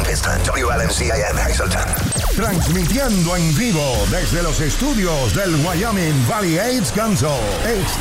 pista. WLMCAM Hazleton. Transmitiendo en vivo desde los estudios del Wyoming Valley AIDS Council.